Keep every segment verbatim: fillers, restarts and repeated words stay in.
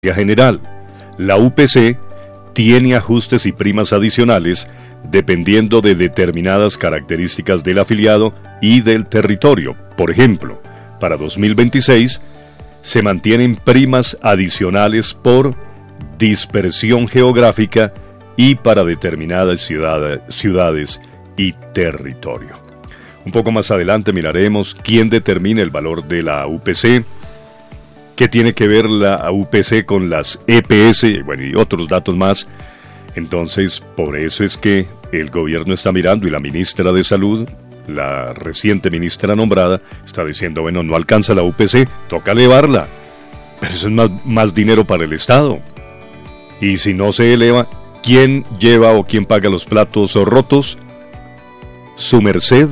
general. La U P C tiene ajustes y primas adicionales dependiendo de determinadas características del afiliado y del territorio. Por ejemplo, para dos mil veintiséis se mantienen primas adicionales por dispersión geográfica y para determinadas ciudad, ciudades y territorio. Un poco más adelante miraremos quién determina el valor de la U P C, qué tiene que ver la U P C con las E P S, bueno, y otros datos más. Entonces, por eso es que el gobierno está mirando y la ministra de Salud, la reciente ministra nombrada, está diciendo, bueno, no alcanza la U P C, toca elevarla, pero eso es más, más dinero para el Estado. Y si no se eleva, ¿quién lleva o quién paga los platos rotos? Su merced,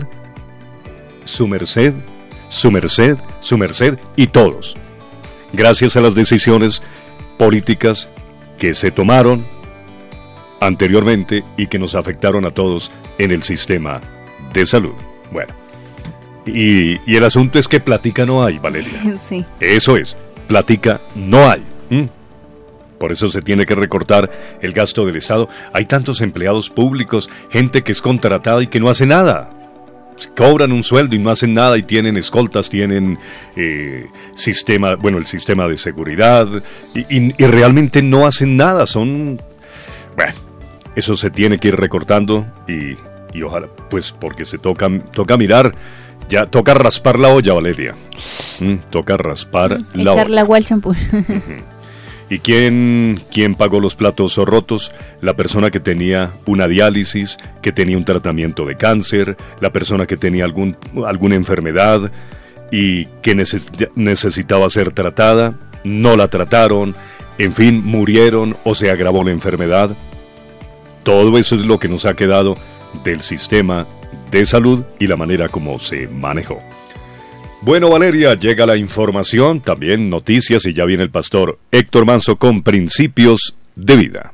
su merced, su merced, su merced y todos. Gracias a las decisiones políticas que se tomaron anteriormente y que nos afectaron a todos en el sistema de salud. Bueno, y, y el asunto es que platica no hay, Valeria. Sí. Eso es, platica no hay. ¿Mm? Por eso se tiene que recortar el gasto del Estado. Hay tantos empleados públicos, gente que es contratada y que no hace nada. Cobran un sueldo y no hacen nada y tienen escoltas, tienen eh, sistema, bueno, el sistema de seguridad y, y, y realmente no hacen nada, son, bueno, eso se tiene que ir recortando y, y ojalá, pues porque se toca, toca mirar, ya toca raspar la olla, Valeria, mm, toca raspar mm, la olla. Echarle agua al champú. ¿Y quién, quién pagó los platos rotos? La persona que tenía una diálisis, que tenía un tratamiento de cáncer, la persona que tenía algún, alguna enfermedad y que neces- necesitaba ser tratada, no la trataron, en fin, murieron o se agravó la enfermedad. Todo eso es lo que nos ha quedado del sistema de salud y la manera como se manejó. Bueno, Valeria, llega la información, también noticias y ya viene el pastor Héctor Manso con Principios de Vida.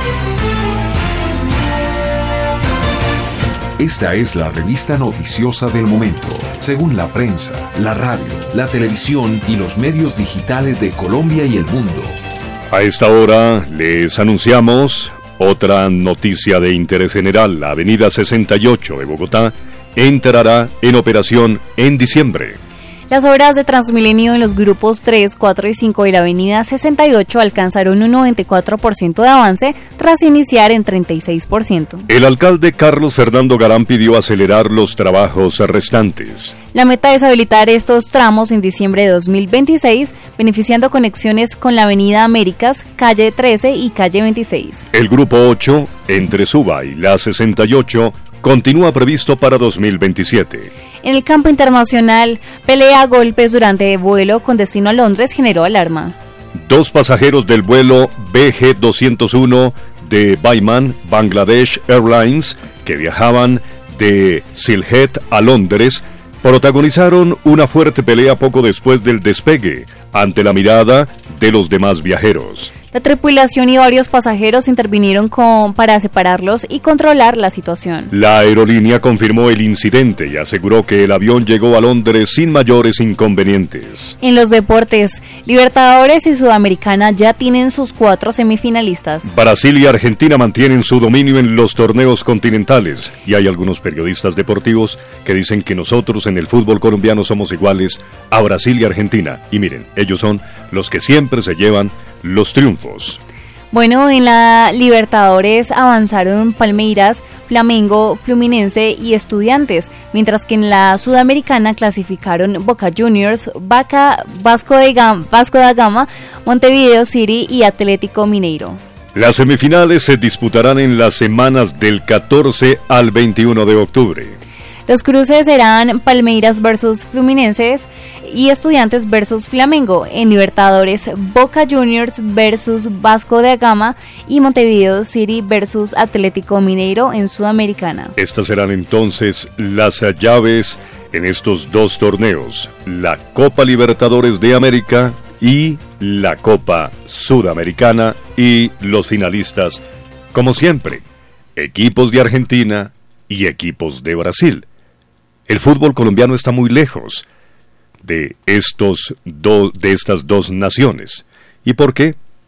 Esta es la revista noticiosa del momento, según la prensa, la radio, la televisión y los medios digitales de Colombia y el mundo. A esta hora les anunciamos otra noticia de interés general. La avenida sesenta y ocho de Bogotá entrará en operación en diciembre. Las obras de Transmilenio en los grupos tres, cuatro y cinco de la avenida sesenta y ocho alcanzaron un noventa y cuatro por ciento de avance tras iniciar en treinta y seis por ciento. El alcalde Carlos Fernando Galán pidió acelerar los trabajos restantes. La meta es habilitar estos tramos en diciembre de dos mil veintiséis, beneficiando conexiones con la avenida Américas, calle trece y calle veintiséis. El grupo ocho, entre Suba y la sesenta y ocho, continúa previsto para dos mil veintisiete. En el campo internacional, pelea a golpes durante vuelo con destino a Londres generó alarma. Dos pasajeros del vuelo B G doscientos uno de Baiman, Bangladesh Airlines, que viajaban de Sylhet a Londres, protagonizaron una fuerte pelea poco después del despegue, ante la mirada de los demás viajeros. La tripulación y varios pasajeros intervinieron con, para separarlos y controlar la situación. La aerolínea confirmó el incidente y aseguró que el avión llegó a Londres sin mayores inconvenientes. En los deportes, Libertadores y Sudamericana ya tienen sus cuatro semifinalistas. Brasil y Argentina mantienen su dominio en los torneos continentales y hay algunos periodistas deportivos que dicen que nosotros en el fútbol colombiano somos iguales a Brasil y Argentina. Y miren, ellos son los que siempre se llevan los triunfos. Bueno, en la Libertadores avanzaron Palmeiras, Flamengo, Fluminense y Estudiantes, mientras que en la Sudamericana clasificaron Boca Juniors, Vaca, Vasco, de Gama, Vasco da Gama, Montevideo City y Atlético Mineiro. Las semifinales se disputarán en las semanas del catorce al veintiuno de octubre. Los cruces serán Palmeiras versus Fluminenses y Estudiantes versus Flamengo. En Libertadores, Boca Juniors versus Vasco da Gama y Montevideo City versus Atlético Mineiro en Sudamericana. Estas serán entonces las llaves en estos dos torneos, la Copa Libertadores de América y la Copa Sudamericana, y los finalistas, como siempre, equipos de Argentina y equipos de Brasil. El fútbol colombiano está muy lejos de estos do, de estas dos naciones. ¿Y por qué?